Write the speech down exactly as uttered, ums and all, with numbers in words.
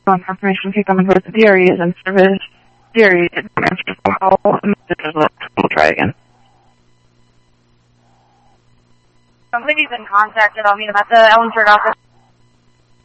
on confirmation keep coming towards the D R E is in service. D R E did transfer call, and we'll try again. Somebody's been contacted. I'll meet him at the Ellensburg office.